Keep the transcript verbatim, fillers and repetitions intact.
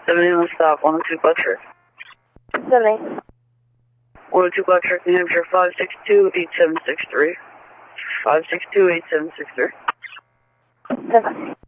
seventy on the stop, one oh two Buttrick. seventy. one oh two Buttrick, New Hampshire, five six two eight seven six three. five six two eight seven six three. seven.